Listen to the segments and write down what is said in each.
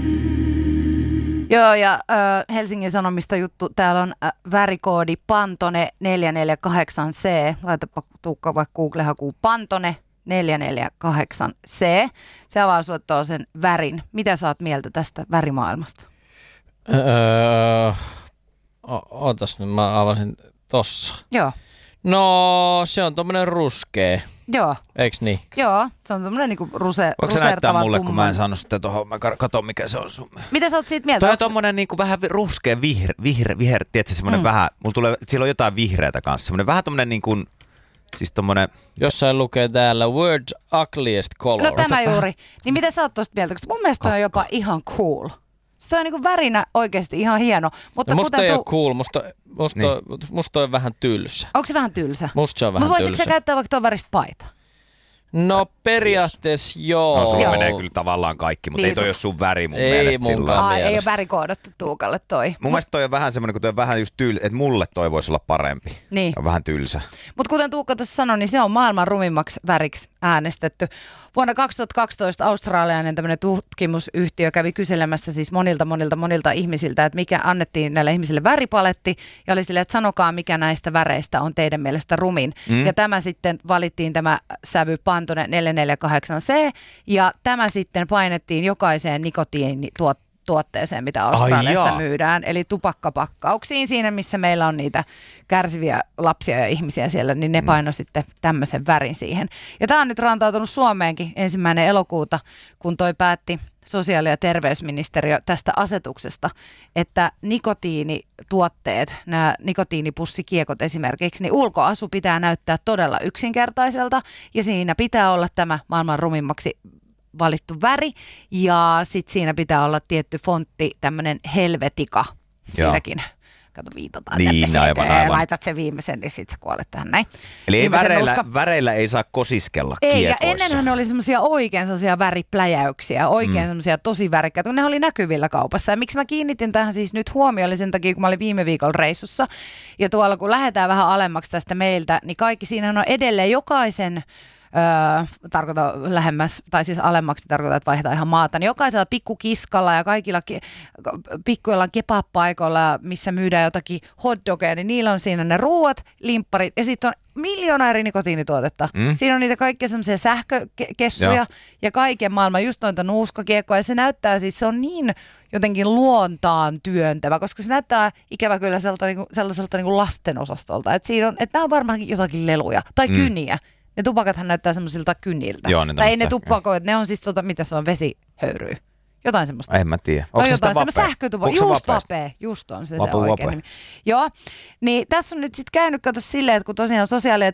Joo, ja Helsingin Sanomista juttu. Täällä on värikoodi Pantone 448C. Laitapa Tuukka vaikka Google-hakuun Pantone 448C. Se avaa sulle sen värin. Mitä sä oot mieltä tästä värimaailmasta? Ootas nyt, mä avasin tossa. Joo. No, se on tommonen ruskea. Joo. Eiks niin? Joo, se on tommonen niinku rusertava voiko sä näyttää mulle, tumma. kun mä en saanut sitä tohon, mä katon mikä se on sun. Mitä sä oot siitä mieltä? Toi on tommonen niinku vähän ruskea viher, tiedätkö semmonen vähän, mulla tulee, siellä on jotain vihreätä kanssa, semmonen vähän tommonen niinku, siis tommonen. Jossain lukee täällä world's ugliest color. No tämä juuri. Niin mitä sä oot tosta mieltä? Koska mun mielestä on jopa ihan cool. Se on niinku värinä oikeesti ihan hieno. Mutta no musta ei ole cool, musta on vähän tylsä. Onko se vähän tylsä? Musta se on vähän tylsä. Voisitko sä käyttää vaikka tuon väristä paita? No periaatteessa joo. No sulla menee kyllä tavallaan kaikki, mutta ei toi ole sun väri mun mielestä sillä. Ei ole väri koodattu Tuukalle toi. Mun mielestä toi on vähän semmoinen, kun toi on vähän just että mulle toi voisi olla parempi. Niin. On vähän tylsä. Mutta kuten Tuukka tuossa sanoi, niin se on maailman rumimmaksi väriksi äänestetty. Vuonna 2012 australialainen tämmöinen tutkimusyhtiö kävi kyselemässä siis monilta ihmisiltä, että mikä annettiin näille ihmisille väripaletti. Ja oli silleen, että sanokaa mikä näistä väreistä on teidän mielestä rumin. Ja tämä sitten valittiin tämä sävy Pantone 448C. Ja tämä sitten painettiin jokaiseen nikotiinituotteeseen, mitä Australiassa myydään. Eli tupakkapakkauksiin siinä, missä meillä on niitä kärsiviä lapsia ja ihmisiä siellä, niin ne paino sitten tämmöisen värin siihen. Ja tämä on nyt rantautunut Suomeenkin 1. elokuuta, kun toi päätti sosiaali- ja terveysministeriö tästä asetuksesta, että nikotiinituotteet, nämä nikotiinipussikiekot esimerkiksi, niin ulkoasu pitää näyttää todella yksinkertaiselta ja siinä pitää olla tämä maailman rumimmaksi valittu väri ja sitten siinä pitää olla tietty fontti, tämmöinen helvetika siinäkin. Kato, viitataan niin, tänne laitat sen viimeisen, niin sitten sä kuolet tähän näin. Eli ei väreillä ei saa kosiskella ei, kiekoissa. Ja ennenhän oli semmoisia oikein semmoisia väripläjäyksiä, oikein semmoisia tosi värikkäitä, kun ne oli näkyvillä kaupassa. Ja miksi mä kiinnitin tähän siis nyt huomioon, oli sen takia, kun mä olin viime viikolla reissussa. Ja tuolla kun lähdetään vähän alemmaksi tästä meiltä, niin kaikki siinähän on edelleen jokaisen tarkoitan lähemmäs, tai siis alemmaksi tarkoitan, että vaihtaa ihan maata, niin jokaisella pikkukiskalla ja kaikilla pikkuilla kebab-paikoilla, missä myydään jotakin hotdogeja, niin niillä on siinä ne ruuat, limpparit ja sitten on miljoona eri nikotiinituotetta. Siinä on niitä kaikkia semmoisia sähkökessuja ja kaiken maailman just noita nuuskakiekkoja ja se näyttää siis, se on niin jotenkin luontaan työntävä, koska se näyttää ikävä kyllä sellaiselta niin kuin lastenosastolta, että siinä on, että nämä on varmaankin jotakin leluja tai kyniä. Ne tupakathan näyttää semmoisilta kyniltä. Joo, tai ei ne tupakoit, ne on siis mitä se on, vesihöyryä. Jotain semmoista. En mä tiedä. Onko se jotain semmoista sähkötupakka? Just vapea. Just on se oikein nimi. Joo, niin tässä on nyt sitten käynyt kato silleen, että kun tosiaan sosiaali- ja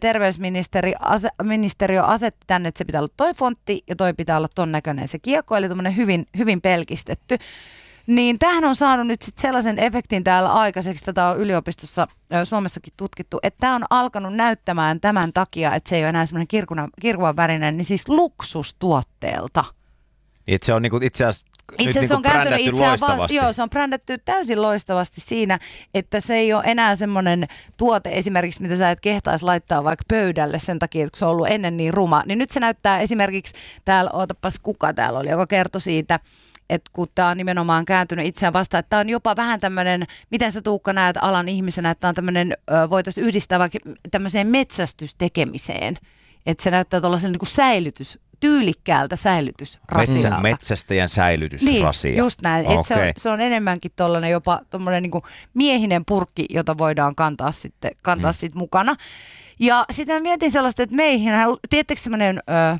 terveysministeriö asetti tänne, että se pitää olla toi fontti ja toi pitää olla ton näköinen se kiekko, eli tommoinen hyvin, hyvin pelkistetty. Niin tämähän on saanut nyt sitten sellaisen efektin täällä aikaiseksi, tätä on yliopistossa Suomessakin tutkittu, että tämä on alkanut näyttämään tämän takia, että se ei ole enää semmoinen kirkuvan värinen, niin siis luksustuotteelta. Että se on niinku itse asiassa se on brändätty loistavasti. Joo, se on brändätty täysin loistavasti siinä, että se ei ole enää semmoinen tuote esimerkiksi, mitä sä et kehtaisi laittaa vaikka pöydälle sen takia, että se on ollut ennen niin ruma. Niin nyt se näyttää esimerkiksi, täällä, ootapas kuka täällä oli, joka kertoi siitä, että kun tämä on nimenomaan kääntynyt itseään vastaan, että tämä on jopa vähän tämmöinen, miten sä Tuukka näet alan ihmisenä, että tämä on tämmöinen, voitaisiin yhdistää vaikka tämmöiseen metsästystekemiseen, että se näyttää tuollaisen niin kuin tyylikkäältä säilytysrasialta. Metsästäjän säilytysrasia. Niin, just näin. Okay. Se on enemmänkin tollainen jopa tommoinen niin kuin miehinen purkki, jota voidaan kantaa sitten mukana. Ja sitten mietin sellaista, että meihin, tiedättekö tämmöinen,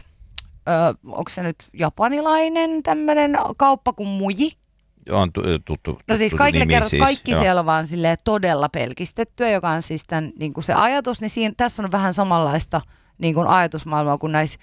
onko se nyt japanilainen tämmöinen kauppa kuin Muji? On tuttu. No siis kaikille kerrot, siis, kaikki siellä on vaan silleen todella pelkistettyä, joka on siis tämän, niin kuin se ajatus, niin tässä on vähän samanlaista niin kuin ajatusmaailmaa kuin näissä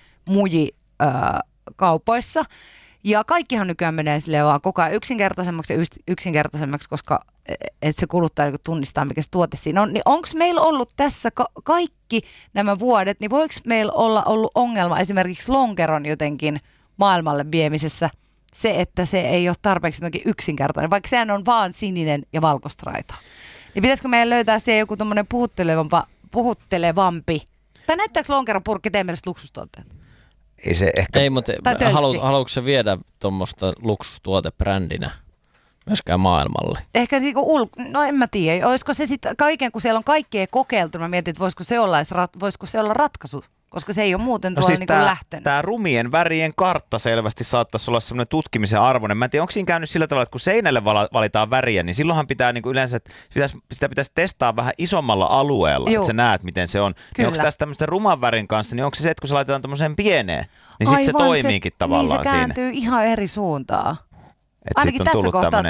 Muji-kaupoissa. Ja kaikkihan nykyään menee silleen vaan koko ajan yksinkertaisemmaksi, koska että se kuluttaja niin tunnistaa, mikä se tuote siinä on. Niin onko meillä ollut tässä kaikki nämä vuodet, niin voiko meillä olla ollut ongelma esimerkiksi lonkeron jotenkin maailmalle viemisessä se, että se ei ole tarpeeksi jotenkin yksinkertainen, vaikka sehän on vaan sininen ja valkostraita. Niin pitäisikö meidän löytää siihen joku tommoinen puhuttelevampi, tai näyttääkö lonkeron purkki teidän mielestä luksustuotteet? ei se ehkä... Ei, mutta haluatko se viedä tuommoista luksustuotebrändinä myöskään maailmalle? Ehkä no en mä tiedä. Olisiko se sitten kaiken, kun siellä on kaikkea kokeiltu, mä mietin, että voisiko se olla ratkaisu, koska se ei ole muuten tuolla siis lähtenyt. Tämä rumien värien kartta selvästi saattaisi olla semmoinen tutkimisen arvoinen. Mä en tiedä, onko siinä käynyt sillä tavalla, että kun seinälle valitaan väriä, niin silloinhan pitää niinku yleensä, sitä pitäisi testaa vähän isommalla alueella, että sä näet, miten se on. Niin onko tässä tämmöisten ruman värin kanssa, niin onko se että kun se laitetaan tommoseen pieneen, niin sitten se toimiikin tavallaan siinä. Niin se kääntyy ihan eri suuntaan. Ainakin tässä kohtaa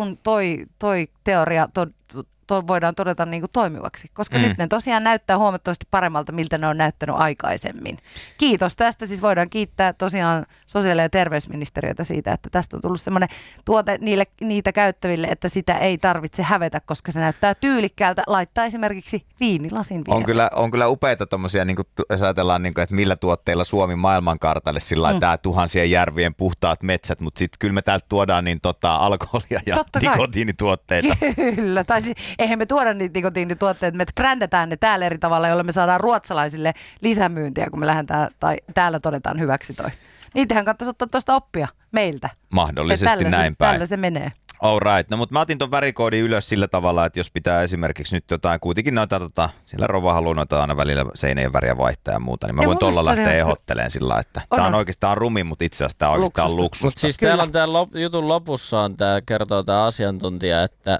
toi teoria voidaan todeta niin kuin toimivaksi, koska nyt ne tosiaan näyttää huomattavasti paremmalta, miltä ne on näyttänyt aikaisemmin. Kiitos tästä. Siis voidaan kiittää tosiaan sosiaali- ja terveysministeriötä siitä, että tästä on tullut semmoinen tuote niitä käyttäville, että sitä ei tarvitse hävetä, koska se näyttää tyylikkäältä. Laittaa esimerkiksi viinilasin viereen. On kyllä upeita tommosia, niin kuin, jos ajatellaan, niin kuin, että millä tuotteilla Suomi maailmankartalle, sillä tää tuhansien järvien puhtaat metsät, mutta sitten kyllä me täältä tuodaan niin alkoholia ja nikotiinituotteita. Kyllä, tai siis eihän me tuoda niitä nikotiinituotteita, me brändätään ne täällä eri tavalla, jolla me saadaan ruotsalaisille lisämyyntiä, kun me lähdetään tai täällä todetaan hyväksi toi. Niitähän kannattaisi ottaa tuosta oppia meiltä. Mahdollisesti näin päin. Tällä se menee. All right. No, mutta mä otin ton värikoodin ylös sillä tavalla, että jos pitää esimerkiksi nyt jotain, kuitenkin noita, sillä Rova haluaa noita aina välillä seinien väriä vaihtaa ja muuta, niin mä voin tuolla lähteä ehdottelemaan sillä, että tää on oikeastaan rumi, mutta itse asiassa tää on oikeastaan luksusta. Mutta siis täällä on täällä jutun lopussa on tää, kertoo tää asiantuntija, että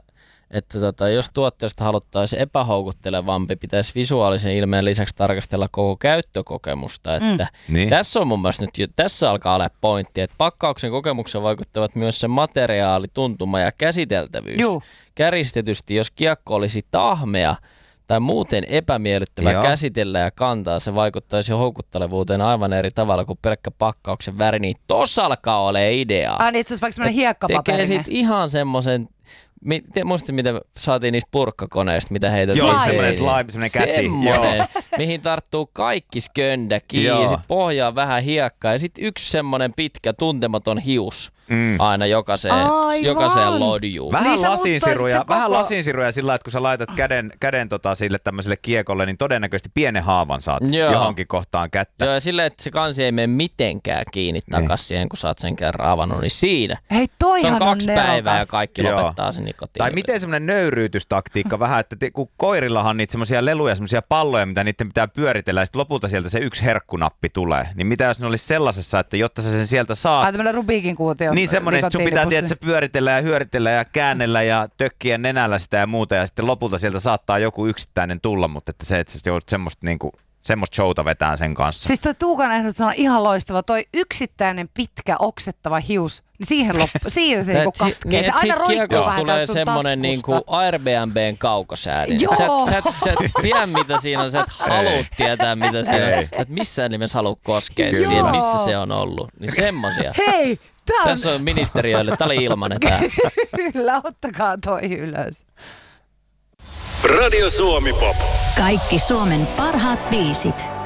jos tuotteesta haluttaisiin epähoukuttelevampi, pitäisi visuaalisen ilmeen lisäksi tarkastella koko käyttökokemusta. Että tässä on mun mielestä nyt, tässä alkaa olla pointti, että pakkauksen kokemuksen vaikuttavat myös se materiaali, tuntuma ja käsiteltävyys. Kärjistetysti, jos kiekko olisi tahmea tai muuten epämiellyttävä käsitellä ja kantaa, se vaikuttaisi houkuttelevuuteen aivan eri tavalla kuin pelkkä pakkauksen väri. Niin tossa alkaa olemaan ideaa. Niin itse asiassa vaikka semmoinen hiekkapaperinen. Tekee sit ihan semmoisen... Muistatko, mitä saatiin niistä purkkakoneista, mitä heitä Joo, semmoinen slime, semmoinen käsi. Semmoinen, mihin tarttuu kaikki sköndä kiinni, ja sitten pohjaa vähän hiekkaa, ja sitten yksi semmoinen pitkä, tuntematon hius aina jokaiseen lodjuun. Vähän lasinsiruja sillä, että kun sä laitat käden sille tämmöiselle kiekolle, niin todennäköisesti pienen haavan saat johonkin kohtaan kättä. Joo, ja silleen, että se kansi ei mene mitenkään kiinni takas siihen, kun sä oot sen kerran avannut, niin siinä. Hei, toihan se on 2 päivää ja kaikki lopettaa sen nikotiinin. Tai miten semmoinen nöyryytystaktiikka vähän, että kun koirillahan on niitä semmoisia leluja, semmoisia palloja, mitä niiden pitää pyöritellä, ja sitten lopulta sieltä se yksi herkkunappi tulee. Niin mitä jos ne olisi sellaisessa, että jotta sä sen sieltä saat... tämmöinen Rubikin kuutio. Niin semmoinen, että sun pitää tietää, että pyöritellä ja hyöritellä ja käännellä ja tökkiä nenällä sitä ja muuta, ja sitten lopulta sieltä saattaa joku yksittäinen tulla, mutta että se, että sä joudut semmoista showta vetää sen kanssa. Siis toi Tuukan ehdotus on ihan loistava. Toi yksittäinen pitkä oksettava hius, niin siihen se niinku katkee. Se aina roikkuu vähän tulee sun semmoinen niinku Airbnbn kaukosäädin. Sä et tiedä mitä siinä on, sä et halua tietää mitä siinä on. Et missään nimessä halua koskea siihen, missä se on ollut. Niin semmosia. Hei! Tässä on ministeriöille, tää oli ilmanen tää. Kyllä, ottakaa toi ylös. Radio Suomi Pop. Kaikki Suomen parhaat biisit.